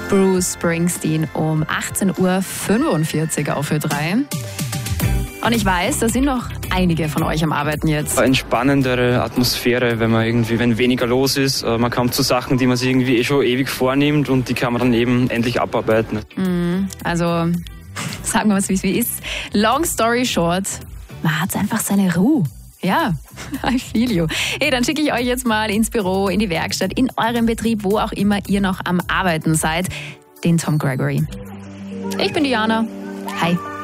Bruce Springsteen um 18.45 Uhr auf Ö3. Und ich weiß, da sind noch einige von euch am Arbeiten jetzt. Eine entspannendere Atmosphäre, wenn weniger los ist. Man kommt zu Sachen, die man sich irgendwie schon ewig vornimmt und die kann man dann eben endlich abarbeiten. Also, sagen wir mal, wie es ist. Long story short, man hat einfach seine Ruhe. Ja, I feel you. Hey, dann schicke ich euch jetzt mal ins Büro, in die Werkstatt, in eurem Betrieb, wo auch immer ihr noch am Arbeiten seid, den Tom Gregory. Ich bin Diana. Hi.